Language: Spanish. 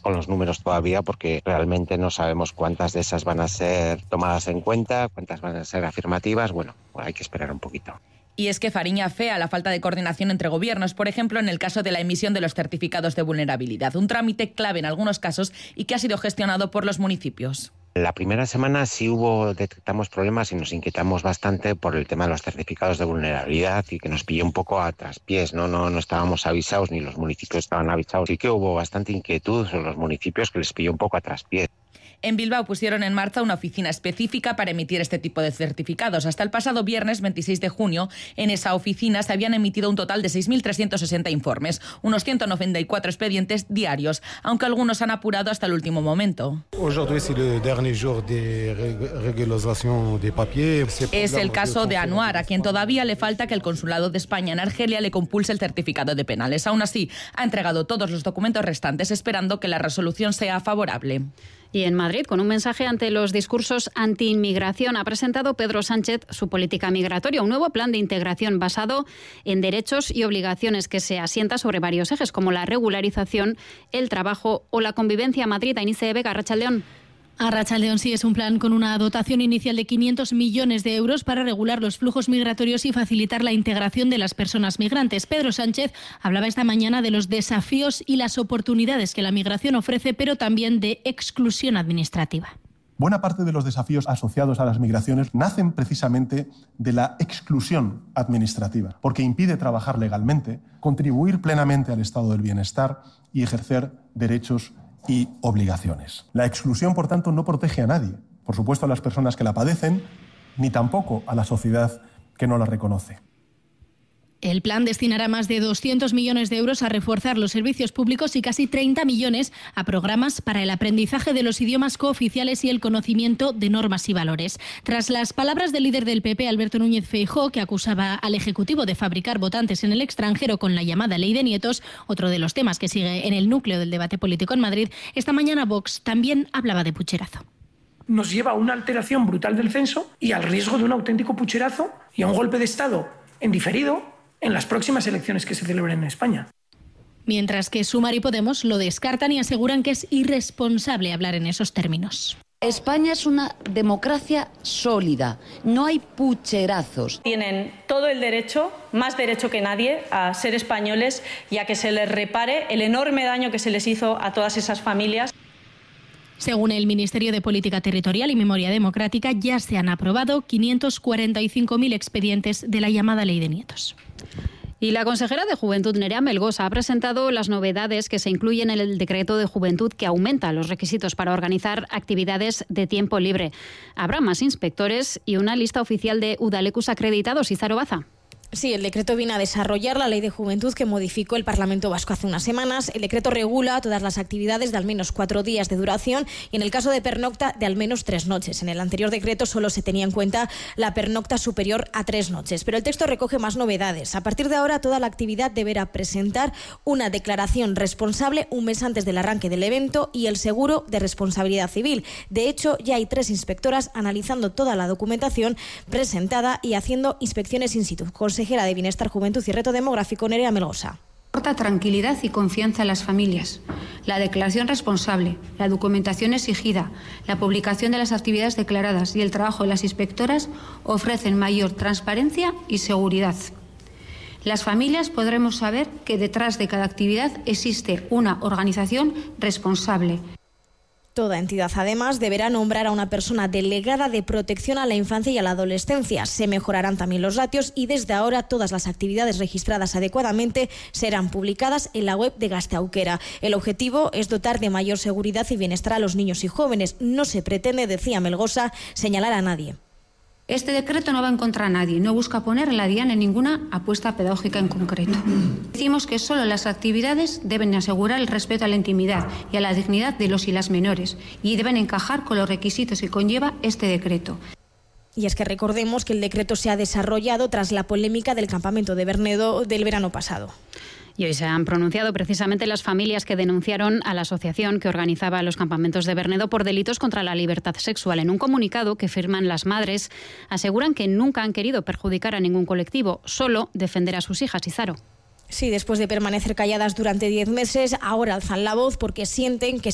con los números todavía porque realmente no sabemos cuántas de esas van a ser tomadas en cuenta, cuántas van a ser afirmativas. Bueno, hay que esperar un poquito. Y es que Fariña afea la falta de coordinación entre gobiernos, por ejemplo, en el caso de la emisión de los certificados de vulnerabilidad, un trámite clave en algunos casos y que ha sido gestionado por los municipios. La primera semana sí detectamos problemas y nos inquietamos bastante por el tema de los certificados de vulnerabilidad y que nos pilló un poco a traspiés, no estábamos avisados ni los municipios estaban avisados. Sí que hubo bastante inquietud sobre los municipios que les pilló un poco a traspiés. En Bilbao pusieron en marcha una oficina específica para emitir este tipo de certificados. Hasta el pasado viernes 26 de junio, en esa oficina se habían emitido un total de 6.360 informes, unos 194 expedientes diarios, aunque algunos han apurado hasta el último momento. Es el caso de Anuar, a quien todavía le falta que el Consulado de España en Argelia le compulse el certificado de penales. Aún así, ha entregado todos los documentos restantes, esperando que la resolución sea favorable. Y en Madrid, con un mensaje ante los discursos anti-inmigración, ha presentado Pedro Sánchez su política migratoria, un nuevo plan de integración basado en derechos y obligaciones que se asienta sobre varios ejes, como la regularización, el trabajo o la convivencia. Madrid, Ainice Vega, Arratsaldeón. Arratsaldeón, sí, es un plan con una dotación inicial de 500 millones de euros para regular los flujos migratorios y facilitar la integración de las personas migrantes. Pedro Sánchez hablaba esta mañana de los desafíos y las oportunidades que la migración ofrece, pero también de exclusión administrativa. Buena parte de los desafíos asociados a las migraciones nacen precisamente de la exclusión administrativa, porque impide trabajar legalmente, contribuir plenamente al estado del bienestar y ejercer derechos y obligaciones. La exclusión, por tanto, no protege a nadie, por supuesto a las personas que la padecen, ni tampoco a la sociedad que no la reconoce. El plan destinará más de 200 millones de euros a reforzar los servicios públicos y casi 30 millones a programas para el aprendizaje de los idiomas cooficiales y el conocimiento de normas y valores. Tras las palabras del líder del PP, Alberto Núñez Feijóo, que acusaba al Ejecutivo de fabricar votantes en el extranjero con la llamada Ley de Nietos, otro de los temas que sigue en el núcleo del debate político en Madrid, esta mañana Vox también hablaba de pucherazo. Nos lleva a una alteración brutal del censo y al riesgo de un auténtico pucherazo y a un golpe de Estado en diferido en las próximas elecciones que se celebren en España. Mientras que Sumar y Podemos lo descartan y aseguran que es irresponsable hablar en esos términos. España es una democracia sólida, no hay pucherazos. Tienen todo el derecho, más derecho que nadie, a ser españoles y a que se les repare el enorme daño que se les hizo a todas esas familias. Según el Ministerio de Política Territorial y Memoria Democrática, ya se han aprobado 545.000 expedientes de la llamada Ley de Nietos. Y la consejera de Juventud, Nerea Melgosa, ha presentado las novedades que se incluyen en el decreto de Juventud que aumenta los requisitos para organizar actividades de tiempo libre. Habrá más inspectores y una lista oficial de udalecus acreditados. Izaro Baza. Sí, el decreto viene a desarrollar la Ley de Juventud que modificó el Parlamento Vasco hace unas semanas. El decreto regula todas las actividades de al menos 4 días de duración y en el caso de pernocta de al menos 3 noches. En el anterior decreto solo se tenía en cuenta la pernocta superior a 3 noches. Pero el texto recoge más novedades. A partir de ahora, toda la actividad deberá presentar una declaración responsable un mes antes del arranque del evento y el seguro de responsabilidad civil. De hecho, ya hay 3 inspectoras analizando toda la documentación presentada y haciendo inspecciones in situ. Consejera de Bienestar, Juventud y Reto Demográfico, Nerea Melgosa. Aporta tranquilidad y confianza a las familias. La declaración responsable, la documentación exigida, la publicación de las actividades declaradas y el trabajo de las inspectoras ofrecen mayor transparencia y seguridad. Las familias podremos saber que detrás de cada actividad existe una organización responsable. Toda entidad, además, deberá nombrar a una persona delegada de protección a la infancia y a la adolescencia. Se mejorarán también los ratios y desde ahora todas las actividades registradas adecuadamente serán publicadas en la web de Gazte-Aukera. El objetivo es dotar de mayor seguridad y bienestar a los niños y jóvenes. No se pretende, decía Melgosa, señalar a nadie. Este decreto no va en contra a nadie, no busca poner la diana en ninguna apuesta pedagógica en concreto. Decimos que solo las actividades deben asegurar el respeto a la intimidad y a la dignidad de los y las menores y deben encajar con los requisitos que conlleva este decreto. Y es que recordemos que el decreto se ha desarrollado tras la polémica del campamento de Bernedo del verano pasado. Y hoy se han pronunciado precisamente las familias que denunciaron a la asociación que organizaba los campamentos de Bernedo por delitos contra la libertad sexual. En un comunicado que firman las madres, aseguran que nunca han querido perjudicar a ningún colectivo, solo defender a sus hijas. Izaro. Sí, después de permanecer calladas durante 10 meses, ahora alzan la voz porque sienten que